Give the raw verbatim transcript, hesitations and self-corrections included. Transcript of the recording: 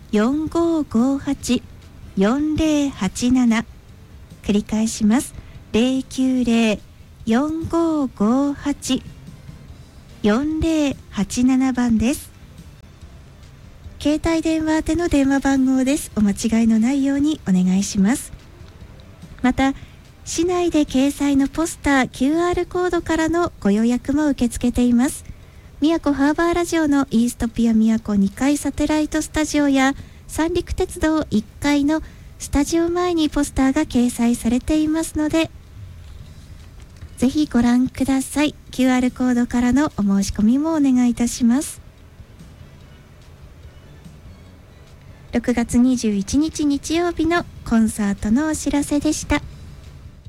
よんごーごーはち よんぜろはちなな、繰り返します。ゼロきゅうゼロ よんごーごーはち よんぜろはちなな番です。携帯電話宛ての電話番号です。お間違いのないようにお願いします。また市内で掲載のポスター キューアール コードからのご予約も受け付けています。宮古ハーバーラジオのイーストピア宮古にかいサテライトスタジオや三陸鉄道いっかいのスタジオ前にポスターが掲載されていますので、ぜひご覧ください。 キューアール コードからのお申し込みもお願いいたします。ろくがつにじゅういちにち日曜日のコンサートのお知らせでした。